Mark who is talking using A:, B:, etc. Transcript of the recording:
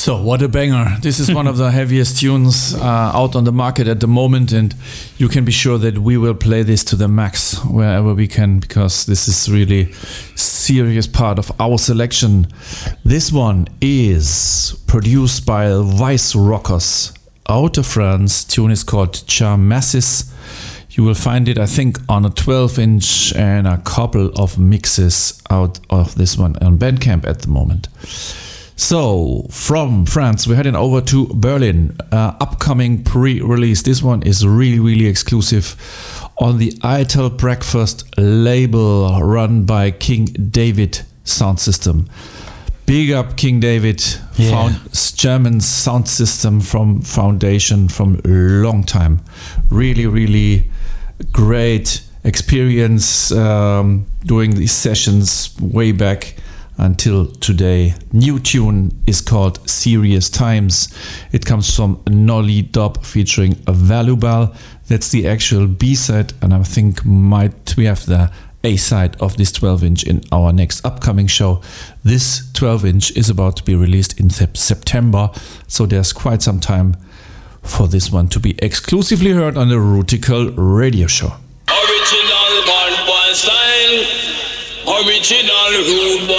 A: So, what a banger. This is one of the heaviest tunes out on the market at the moment, and you can be sure that we will play this to the max wherever we can, because this is really serious part of our selection. This one is produced by Vice Rockers out of France. Tune is called Charmassis. You will find it, I think, on a 12-inch and a couple of mixes out of this one on Bandcamp at the moment. So, from France, we're heading over to Berlin. Upcoming pre-release. This one is really, really exclusive on the Eitel Breakfast label run by King David Sound System. Big up King David, German sound system from foundation from a long time. Really, really great experience doing these sessions way back until today. New tune is called Serious Times. It comes from Nolly Dub featuring Valubal. That's the actual B-side, and I think we have the A-side of this 12-inch in our next upcoming show. This 12-inch is about to be released in September, so there's quite some time for this one to be exclusively heard on the Rutical radio show.
B: Original one style, original rude